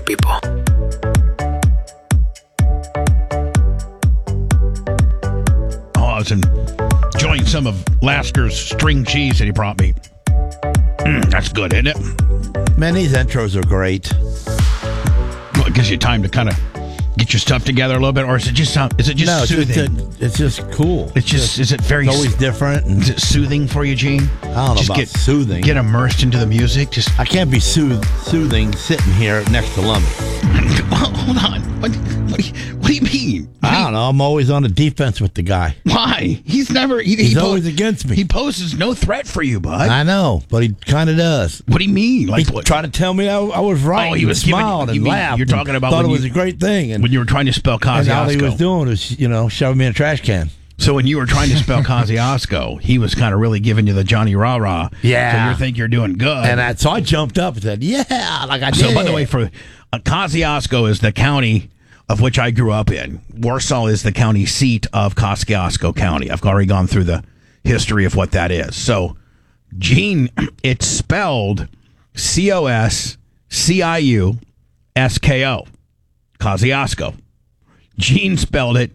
people. Oh, I was enjoying some of Lasker's string cheese that he brought me. That's good, isn't it? Man, these intros are great. Well, it gives you time to kind of get your stuff together a little bit, or is it just soothing? It's just cool. It's just is it very? It's always different. And is it soothing for you, Gene? I don't know about soothing. Get immersed into the music. Just I can't be soothing sitting here next to Lummy. Hold on. What do you mean? I don't know. I'm always on the defense with the guy. Why? He's never. He's always against me. He poses no threat for you, bud. I know, but he kind of does. What do you mean? Like he tried to tell me I was right. Oh, he was smiled and laughed. You're talking about thought it was a great thing. And when you were trying to spell Kosciuszko. And all he was doing was, shoving me in a trash can. So when you were trying to spell Kosciuszko, he was kind of really giving you the Johnny Rah Rah. Yeah. So you think you're doing good. And so I jumped up and said, yeah, like I did. So by the way, for Kosciuszko is the county of which I grew up in. Warsaw is the county seat of Kosciuszko County. I've already gone through the history of what that is. So, Gene, it's spelled Kosciusko. Kosciuszko. Gene spelled it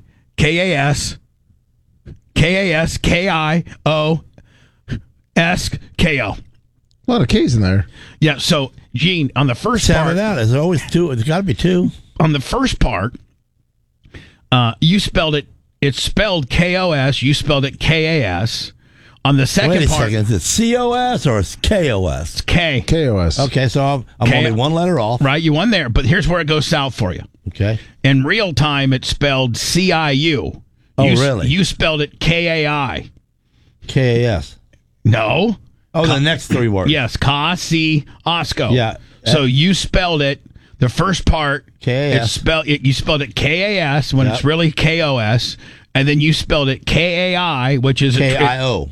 Kaskiosko. A lot of K's in there. Yeah, so, Gene, on the first part... Sound it out. There's always two. There's got to be two. On the first part, you spelled it. It's spelled KOS. You spelled it KAS. On the second Wait a part, second. Is it COS or it's KOS? It's K. KOS. Okay, so I'm only one letter off. Right, you won there. But here's where it goes south for you. Okay. In real time, it's spelled CIU. Oh, really? You spelled it KAI. KAS. No. Oh, the next three words. Yes, Kosciuszko. Yeah. So you spelled it. The first part, KAS. You spelled it KAS when it's really KOS, and then you spelled it KAI, which is KIO.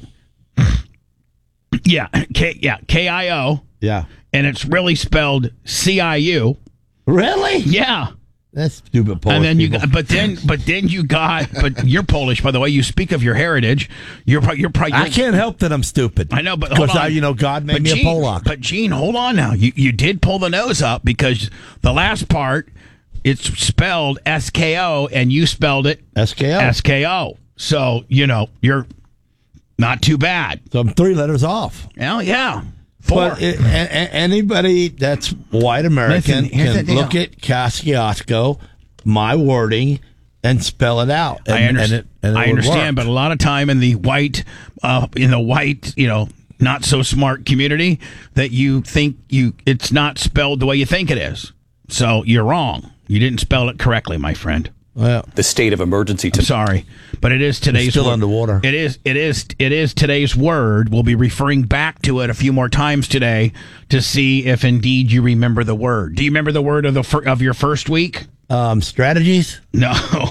KIO. Yeah. And it's really spelled CIU. Really? Yeah. That's stupid Polish. And then people. but you're Polish, by the way. You speak of your heritage. You're probably. I can't help that I'm stupid. I know, but hold on. Because God made me a Polak. But Gene, hold on now. You did pull the nose up because the last part it's spelled SKO and you spelled it SKO. So you're not too bad. So I'm 3 letters off. Well, yeah. 4. But anybody that's white American can look at Kosciuszko, my wording, and spell it out. I understand, but a lot of time in the white, not so smart community, that you think it's not spelled the way you think it is. So you're wrong. You didn't spell it correctly, my friend. Well, the state of emergency. I'm sorry, but it is today's still word. Underwater. It is today's word. We'll be referring back to it a few more times today to see if indeed you remember the word. Do you remember the word of your first week? Strategies? No.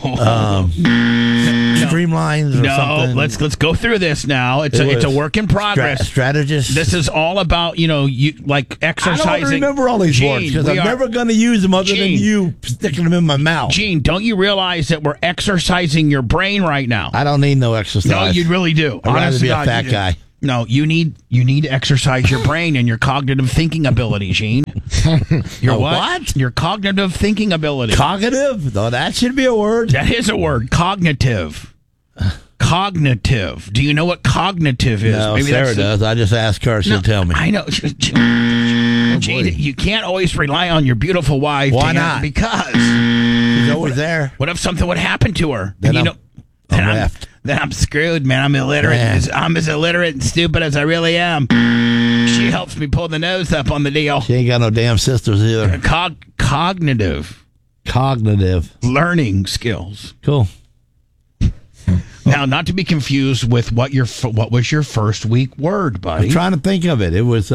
Streamlines or something? Let's go through this now. It's a work in progress. Strategist. This is all about you like exercising. I don't remember all these words because I'm never going to use them other than you sticking them in my mouth. Gene, don't you realize that we're exercising your brain right now? I don't need no exercise. No, you really do. I'd rather be a fat guy. No, you need to exercise your brain and your cognitive thinking ability, Gene. Your what? Your cognitive thinking ability. Cognitive? No, that should be a word. That is a word. Cognitive. Cognitive. Do you know what cognitive is? No, Sarah does. I just asked her. She'll tell me. I know. Gene, you can't always rely on your beautiful wife. Why not? Because she's always there. What if something would happen to her? Then then I'm screwed, man. I'm illiterate. Man. I'm as illiterate and stupid as I really am. She helps me pull the nose up on the deal. She ain't got no damn sisters either. Cognitive learning skills. Cool. Now, not to be confused with what was your first week word, buddy? I'm trying to think of it. It was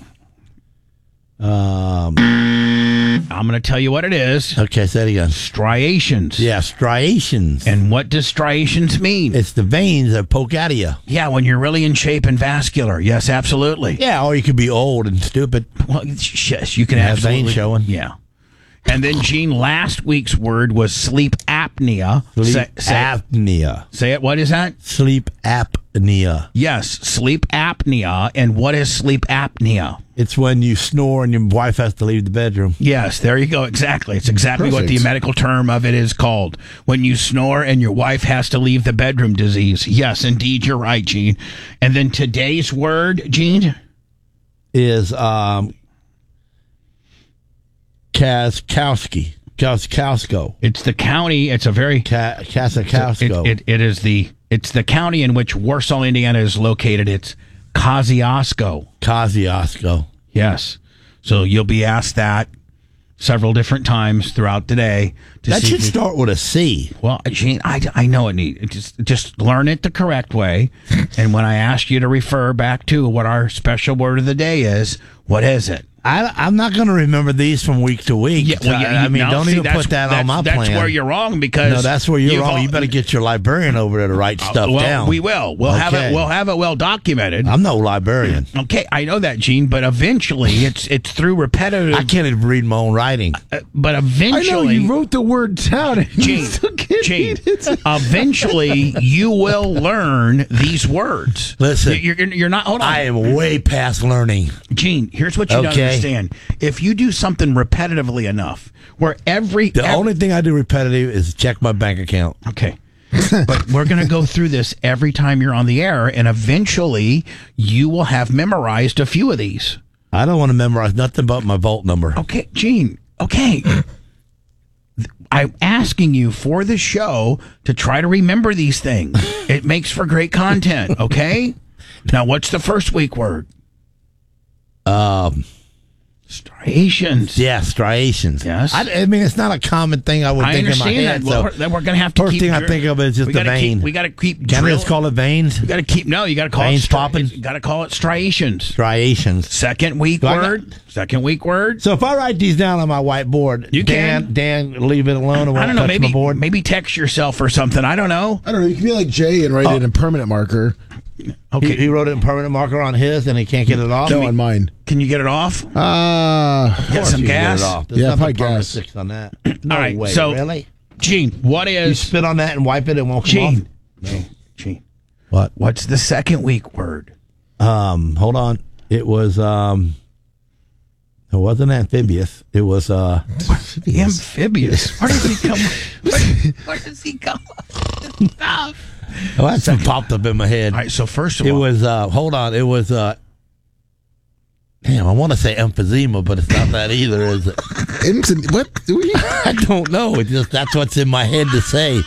I'm going to tell you what it is. Okay, say it again. Striations. Yeah, striations. And what does striations mean? It's the veins that poke out of you. Yeah, when you're really in shape and vascular. Yes, absolutely. Yeah, or you could be old and stupid. Well, yes, you can have absolutely. veins showing. Yeah. And then, Gene, last week's word was sleep apnea. Apnea. Say it. What is that? Sleep apnea. Yes, sleep apnea. And what is sleep apnea? It's when you snore and your wife has to leave the bedroom. Yes, there you go. Exactly. It's exactly what the Perfect. medical term of it is called. When you snore and your wife has to leave the bedroom disease. Yes, indeed, you're right, Gene. And then today's word, Gene? Is Kosciuszko. It's the county. It's a very... Kosciuszko. It's the county in which Warsaw, Indiana is located. It's Kosciuszko. Kosciuszko. Yes. So you'll be asked that several different times throughout the day. That should start with a C. Well, Gene, I know it needs. Just learn it the correct way. And when I ask you to refer back to what our special word of the day is, what is it? I'm not going to remember these from week to week. Yeah, well, don't even put that on my plan. That's where you're wrong because no, that's where you're wrong. You better get your librarian over there to write stuff down. We will. We'll have it. We'll have it well documented. I'm no librarian. Okay, I know that, Gene, but eventually it's through repetitive. I can't even read my own writing. But eventually, I know you wrote the word down. And Gene, you still can't read it. eventually you will learn these words. Listen, you're not. Hold on. I am way past learning. Gene, here's what you don't understand. If you do something repetitively enough, where the only thing I do repetitive is check my bank account. Okay. But we're going to go through this every time you're on the air, and eventually you will have memorized a few of these. I don't want to memorize nothing but my vault number. Okay, Gene. Okay. I'm asking you for the show to try to remember these things. It makes for great content, okay? Now, what's the first week word? Striations. Yeah, striations. Yes. I mean, it's not a common thing I would think in my head. Well, we're going to have to first keep... thing I think of is just a vein. We got to keep... Can I just call it veins? You got to keep... No, you got to call veins it... popping? You got to call it striations. Striations. Second week word. Second week word. So if I write these down on my whiteboard, you can. Dan, leave it alone. I don't know. Touch my board. Maybe text yourself or something. I don't know. I don't know. You can be like Jay and write it in permanent marker. Okay. He wrote it in permanent marker on his, and he can't get it off. No, on mine. Can you get it off? Get some gas. There's probably gas. on that. No All right. Way, so, really? Gene, what is? You spit on that and wipe it, it won't come off. No, Gene. What? What's the second week word? Hold on. It was It wasn't amphibious. It was amphibious. Where does he come? Where does he come? Stuff. Oh, that's what popped up in my head. All right, so first of all... It was, hold on, it was, damn, I want to say emphysema, but it's not that either, is it? What? I don't know. It's just, that's what's in my head to say.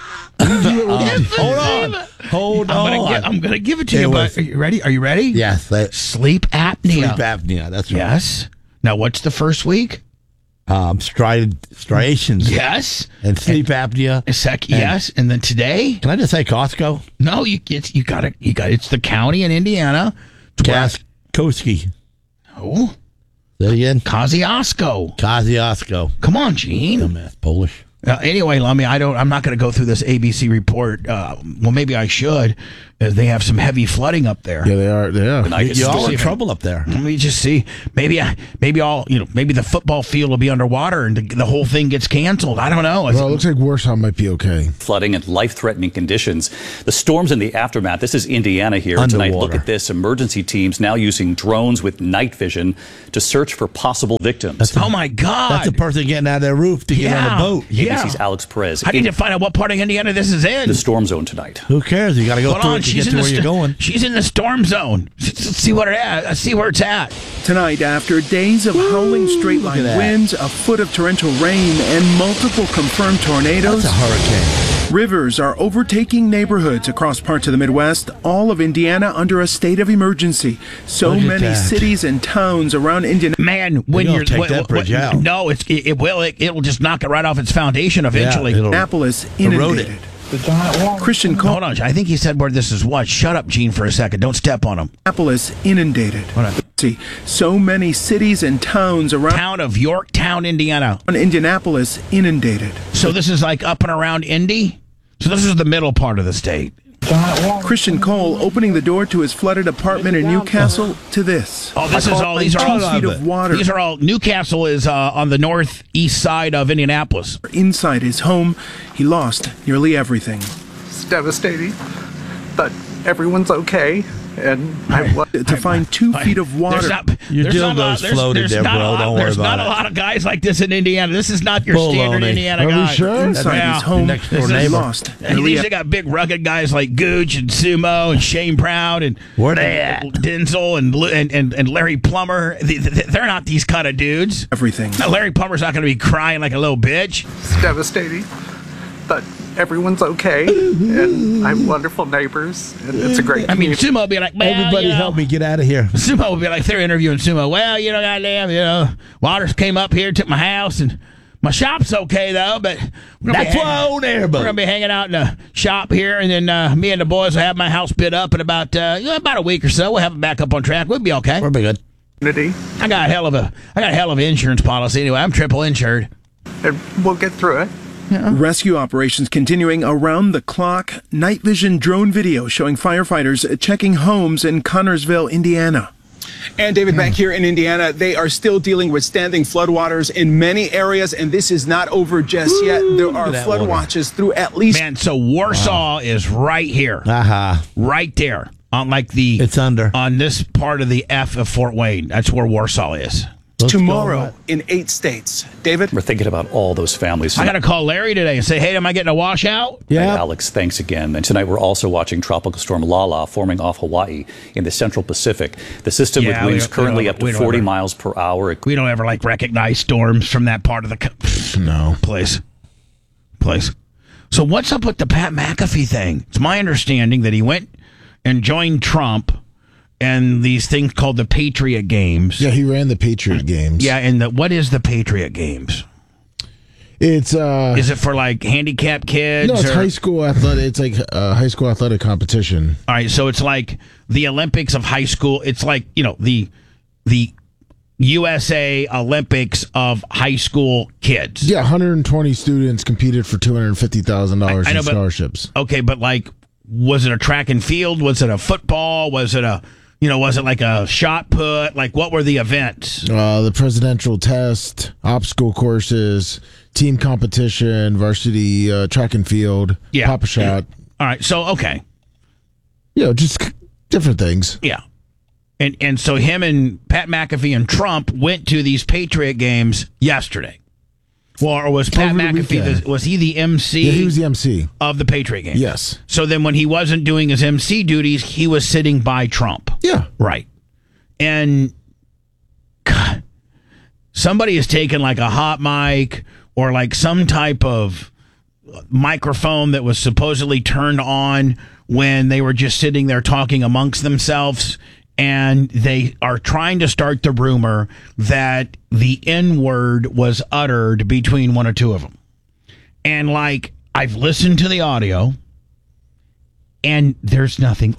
Hold on. I'm going to give it to you, but are you ready? Are you ready? Yes. Sleep apnea. Sleep apnea, that's right. Yes. Now, what's the first week? Striations. Yes. And sleep apnea. Yes. And then today? Can I just say Costco? No, you got it. It's the county in Indiana. Kosciuszko. Oh. Say it again. Kosciuszko. Come on, Gene. Dumbass Polish. Anyway, Lummy, I'm not going to go through this ABC report. Well, maybe I should. They have some heavy flooding up there. Yeah, they are. You're all in trouble up there. Let me just see. Maybe the football field will be underwater and the whole thing gets canceled. I don't know. Well, it looks like Warsaw might be okay. Flooding and life-threatening conditions. The storms and the aftermath. This is Indiana here. Underwater. Tonight, look at this. Emergency teams now using drones with night vision to search for possible victims. Oh, my God. That's a person getting out of their roof to get on a boat. ABC's Alex Perez. I need to find out what part of Indiana this is in. The storm zone tonight. Who cares? You got to go through it to get to where you're going. She's in the storm zone. Let's see what see where it's at. Tonight, after days of howling straight-line winds, a foot of torrential rain, and multiple confirmed tornadoes, That's a hurricane. Rivers are overtaking neighborhoods across parts of the Midwest, all of Indiana under a state of emergency. So many cities and towns around Indiana. Man, when you're take that bridge out. No, it'll just knock it right off its foundation eventually. Yeah, Indianapolis inundated. Christian Hold on, I think he said where this is what. Shut up, Gene, for a second. Don't step on him. Indianapolis inundated. See, so many cities and towns around town of Yorktown, Indiana. Indianapolis inundated. So this is like up and around Indy? So this is the middle part of the state. Christian Cole opening the door to his flooded apartment in Newcastle to this. Oh, this is all. These are all 2 feet of water. These are all. Newcastle is on the northeast side of Indianapolis. Inside his home, he lost nearly everything. It's devastating, but everyone's okay. And to find 2 feet of water. Your dildo's floated there, bro. Don't worry about it. There's not a lot of guys like this in Indiana. This is not your standard Indiana guy. Are we sure? Inside his home, next door neighbor. lost. They got big rugged guys like Gooch and Sumo and Shane Brown and where they at? Denzel and Larry Plummer. They're not these kind of dudes. Everything. Now, Larry Plummer's not going to be crying like a little bitch. it's devastating, but everyone's okay. And I have wonderful neighbors. And it's a great community. Sumo will be like, well, Everybody help me get out of here. Sumo will be like, they're interviewing Sumo. Well, goddamn, waters came up here, took my house, and my shop's okay, though, but That's why I own we're going to be hanging out in the shop here, and then me and the boys will have my house bid up in about a week or so. We'll have it back up on track. We'll be okay. We'll be good. I got a hell of an insurance policy anyway. I'm triple insured. And we'll get through it. Rescue operations continuing around the clock. Night vision drone video showing firefighters checking homes in Connorsville, Indiana. And David, back here in Indiana, they are still dealing with standing floodwaters in many areas, and this is not over just yet. There are flood watches through at least... Man, so Warsaw is right here. Right there. On It's under. On this part of the F of Fort Wayne. That's where Warsaw is. Tomorrow in 8 states. David? We're thinking about all those families. I got to call Larry today and say, hey, am I getting a washout? Yeah. Hey, Alex, thanks again. And tonight we're also watching Tropical Storm Lala forming off Hawaii in the Central Pacific. The system with winds currently up to 40 miles per hour. We don't ever recognize storms from that part of the place. So what's up with the Pat McAfee thing? It's my understanding that he went and joined Trump and these things called the Patriot Games. Yeah, he ran the Patriot Games. Yeah, and what is the Patriot Games? It's is it for handicapped kids? No, it's high school athletic. It's like a high school athletic competition. All right, so it's like the Olympics of high school. It's like the USA Olympics of high school kids. Yeah, 120 students competed for $250,000 in scholarships. Okay, but was it a track and field? Was it a football? Was it was it like a shot put? What were the events? The presidential test, obstacle courses, team competition, varsity track and field, Papa Shot. All right, so, okay. Just different things. Yeah. And so him and Pat McAfee and Trump went to these Patriot Games yesterday. Well, or was Pat McAfee, was he the MC? Yeah, he was the MC. Of the Patriot Games. Yes. So then when he wasn't doing his MC duties, he was sitting by Trump. Yeah. Right. And God, somebody has taken a hot mic or some type of microphone that was supposedly turned on when they were just sitting there talking amongst themselves. And they are trying to start the rumor that the N-word was uttered between one or two of them. And I've listened to the audio, and there's nothing.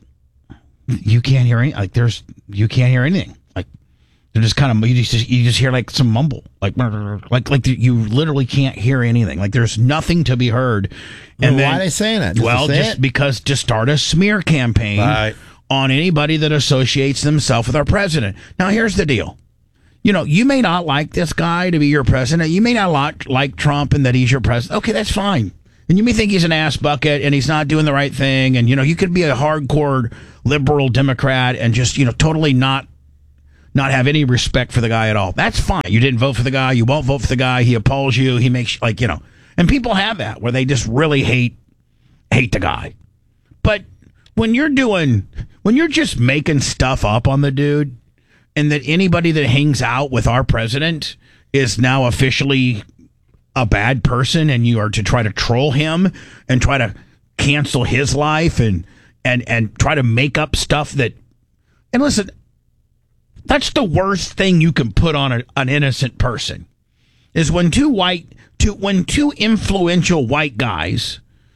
You can't hear any. You can't hear anything. They're just kind of you just hear some mumble. You literally can't hear anything. There's nothing to be heard. And why are they saying it? Because to start a smear campaign. Right. On anybody that associates themselves with our president. Now, here's the deal. You may not like this guy to be your president. You may not like Trump and that he's your president. Okay, that's fine. And you may think he's an ass bucket and he's not doing the right thing. And, you could be a hardcore liberal Democrat and just, totally not have any respect for the guy at all. That's fine. You didn't vote for the guy. You won't vote for the guy. He appalls you. He makes, and people have that where they just really hate the guy. But when you're just making stuff up on the dude, and that anybody that hangs out with our president is now officially a bad person, and you are to try to troll him and try to cancel his life and try to make up stuff that, and listen, that's the worst thing you can put on an innocent person is when two influential white guys,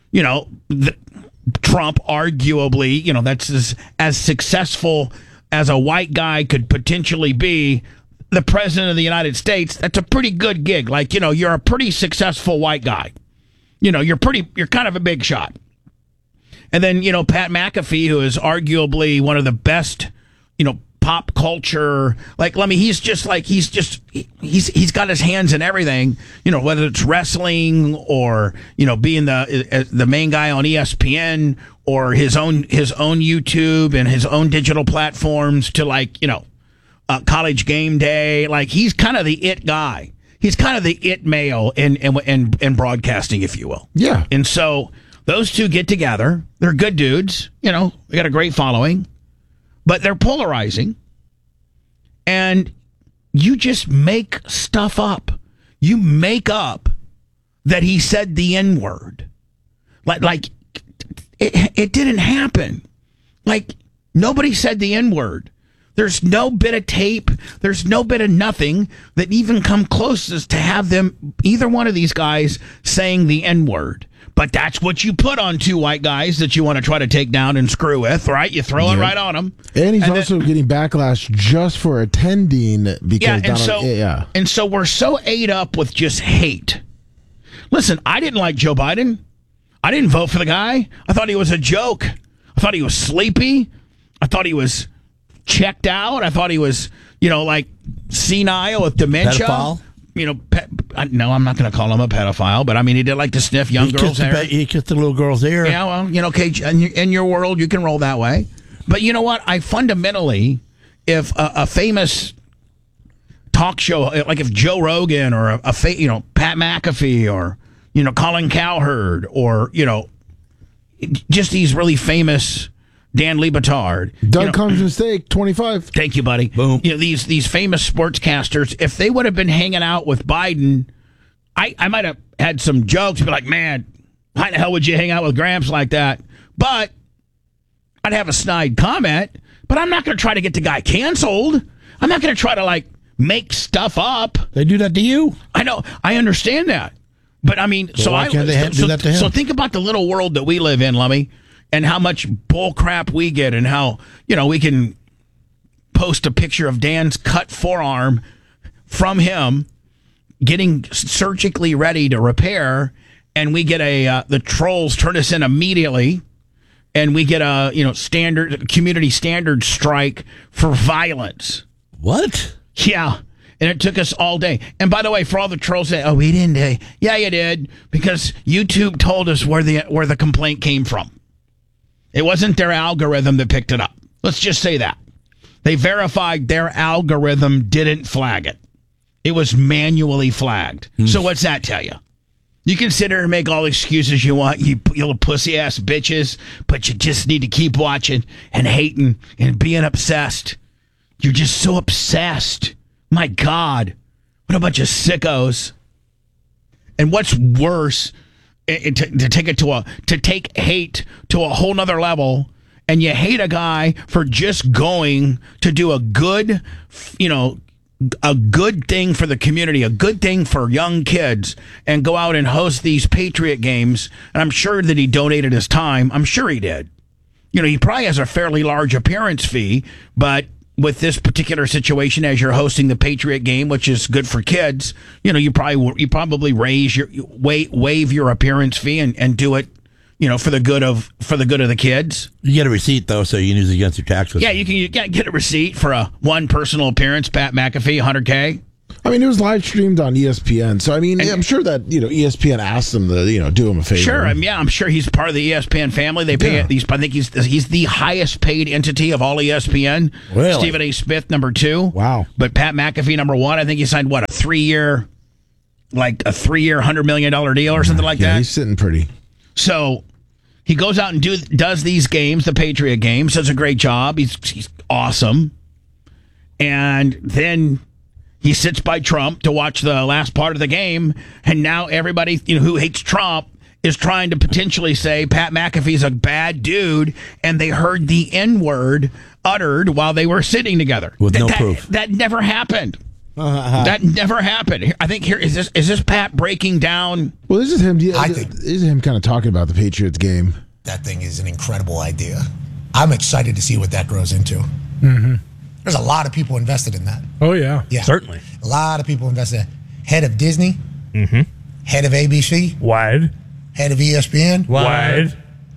Trump, arguably, that's as successful as a white guy could potentially be, the president of the United States. That's a pretty good gig. You're a pretty successful white guy. You're kind of a big shot. And then, Pat McAfee, who is arguably one of the best, pop culture, he's got his hands in everything, whether it's wrestling or, being the main guy on ESPN or his own YouTube and his own digital platforms to College Game Day. He's kind of the it guy. He's kind of the it male in broadcasting, if you will. Yeah. And so those two get together. They're good dudes. They got a great following, but they're polarizing. And you just make stuff up. You make up that he said the N-word. It didn't happen. Nobody said the N-word. There's no bit of tape. There's no bit of nothing that even come closest to have either one of these guys saying the N-word. But that's what you put on two white guys that you want to try to take down and screw with, right? You throw it right on them. And he's also getting backlash just for attending because and so we're so ate up with just hate. Listen, I didn't like Joe Biden. I didn't vote for the guy. I thought he was a joke. I thought he was sleepy. I thought he was checked out. I thought he was, senile with dementia. Pedophile? No, I'm not going to call him a pedophile, but he did like to sniff young girls' hair. He kissed the little girl's ear. Yeah, well, okay, in your world, you can roll that way. But you know what? I fundamentally, if a famous talk show, like if Joe Rogan or Pat McAfee or, Colin Cowherd or, just these really famous Dan Lebatard. Doug Comes Mistake, 25. Thank you, buddy. Boom. These famous sportscasters, if they would have been hanging out with Biden, I might have had some jokes, be like, man, why the hell would you hang out with Gramps like that? But I'd have a snide comment, but I'm not going to try to get the guy canceled. I'm not going to try to, make stuff up. They do that to you? I know. I understand that. But, why can't they do that to him? So think about the little world that we live in, Lummy. And how much bull crap we get, and how, we can post a picture of Dan's cut forearm from him getting surgically ready to repair, and we get the trolls turn us in immediately, and we get a community standard strike for violence. What? Yeah. And it took us all day. And by the way, for all the trolls say, "Oh, we didn't." Yeah, you did, because YouTube told us where the complaint came from. It wasn't their algorithm that picked it up. Let's just say that. They verified their algorithm didn't flag it. It was manually flagged. So what's that tell you? You can sit there and make all the excuses you want, you little pussy-ass bitches, but you just need to keep watching and hating and being obsessed. You're just so obsessed. My God. What a bunch of sickos. And what's worse, to take hate to a whole nother level, and you hate a guy for just going to do a good thing for the community, a good thing for young kids, and go out and host these Patriot games. And I'm sure that he donated his time. I'm sure he did. He probably has a fairly large appearance fee, but with this particular situation, as you're hosting the Patriot game, which is good for kids, you probably waive your appearance fee and do it, for the good of the kids. You get a receipt though, so you can use it against your taxes. Yeah, you can get a receipt for one personal appearance. Pat McAfee, $100K. It was live streamed on ESPN, so I'm sure that ESPN asked them to do him a favor. Sure, I'm sure he's part of the ESPN family. They pay. I think he's the highest paid entity of all ESPN. Really? Stephen A. Smith, number 2. Wow. But Pat McAfee, number 1. I think he signed a 3-year, $100 million deal or something like that. He's sitting pretty. So he goes out and does these games, the Patriot games. Does a great job. He's awesome, and then he sits by Trump to watch the last part of the game, and now everybody who hates Trump is trying to potentially say Pat McAfee's a bad dude, and they heard the N-word uttered while they were sitting together. With no proof. That never happened. That never happened. I think here is this Pat breaking down. Well, this is him. I think this is him kind of talking about the Patriots game. That thing is an incredible idea. I'm excited to see what that grows into. Mm-hmm. There's a lot of people invested in that. Oh, yeah. Certainly. A lot of people invested. Head of Disney. Mm-hmm. Head of ABC. Wide. Head of ESPN. Wide.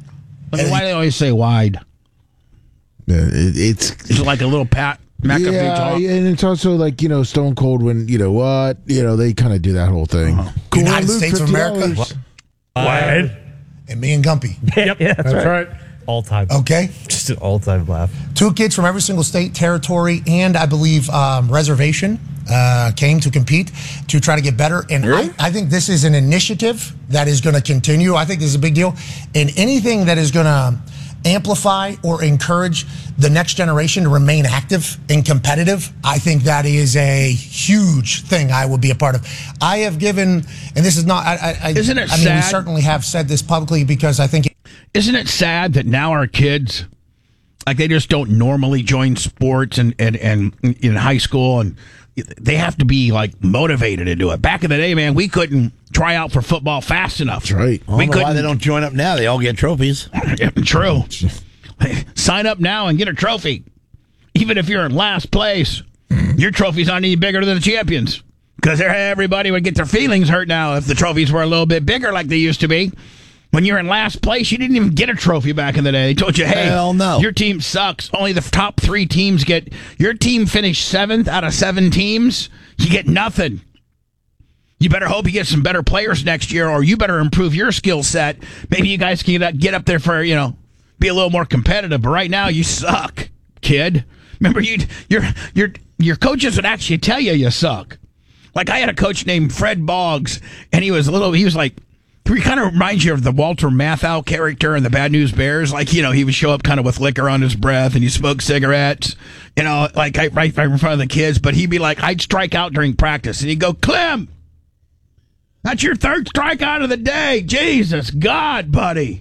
Why do they always say wide? Yeah, it's like a little Pat McAfee talk. And it's also like, Stone Cold when, they kind of do that whole thing. Cool, United States of America. Wide. And me and Gumpy. Yep, that's right. All time. Okay. Just an all-time laugh. 2 kids from every single state, territory, and I believe reservation came to compete to try to get better. And really? I think this is an initiative that is going to continue. I think this is a big deal. And anything that is going to amplify or encourage the next generation to remain active and competitive, I think that is a huge thing I will be a part of. I have given, and this is not, Isn't it I sad? mean, we certainly have said this publicly because I think. Isn't it sad that now our kids, like, they just don't normally join sports and in high school, and they have to be like motivated to do it. Back in the day, man, we couldn't try out for football fast enough. That's right. I don't know why they don't join up now. They all get trophies. True. Sign up now and get a trophy. Even if you're in last place, your trophy's not any bigger than the champions. Because everybody would get their feelings hurt now if the trophies were a little bit bigger like they used to be. When you're in last place, you didn't even get a trophy back in the day. They told you, hey, hell no. Your team sucks. Only the top 3 teams get. Your team finished 7th out of 7 teams. You get nothing. You better hope you get some better players next year, or you better improve your skill set. Maybe you guys can get up there for, be a little more competitive. But right now, you suck, kid. Remember, your coaches would actually tell you suck. Like, I had a coach named Fred Boggs, and he was like, he kind of reminds you of the Walter Matthau character in the Bad News Bears. Like, he would show up kind of with liquor on his breath, and he smoked cigarettes, like right in front of the kids. But he'd be like, I'd strike out during practice, and he'd go, Clem, that's your 3rd strikeout of the day. Jesus God, buddy.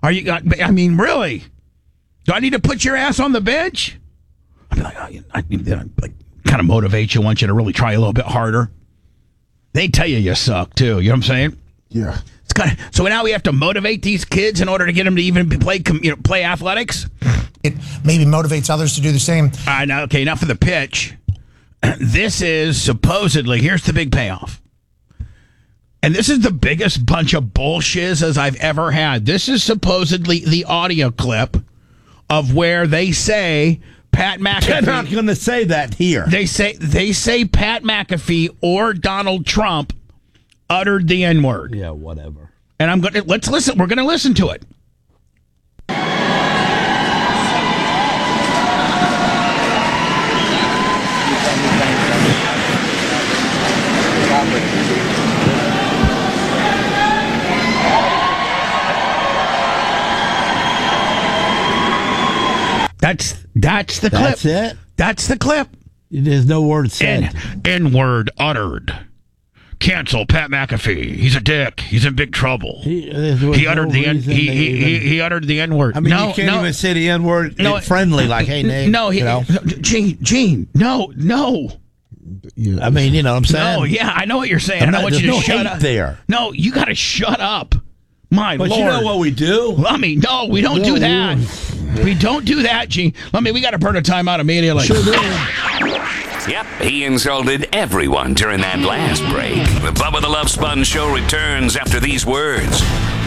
Really? Do I need to put your ass on the bench? I'd be like, I need to kind of motivate you, want you to really try a little bit harder. They tell you suck, too. You know what I'm saying? Yeah. So now we have to motivate these kids in order to get them to even play athletics? It maybe motivates others to do the same. All right, now, okay, enough of the pitch. This is supposedly, here's the big payoff. And this is the biggest bunch of bullshiz as I've ever had. This is supposedly the audio clip of where they say Pat McAfee. They're not going to say that here. They say Pat McAfee or Donald Trump uttered the N-word. Yeah, whatever. And let's listen. We're going to listen to it. That's the clip. That's it? That's the clip. There's no word said. N-word uttered. Cancel Pat McAfee. He's a dick. He's in big trouble. He uttered the he uttered the N-word. I mean, you can't even say the N-word friendly, like, hey, Nate. No, Gene, no. Yeah. I mean, you know what I'm saying? No, yeah, I know what you're saying. I want you to shut up. There. No, you got to shut up. My Lord. But you know what we do? No, we don't do that. We don't do that, Gene. We got to burn a timeout immediately. Sure do. Yep, he insulted everyone during that last break. The Bubba the Love Sponge Show returns after these words.